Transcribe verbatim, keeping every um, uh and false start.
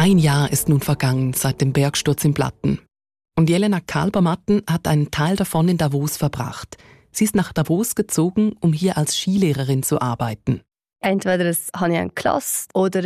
Ein Jahr ist nun vergangen seit dem Bergsturz in Blatten. Und Jelena Kalbermatten hat einen Teil davon in Davos verbracht. Sie ist nach Davos gezogen, um hier als Skilehrerin zu arbeiten. Entweder das habe ich eine Klasse oder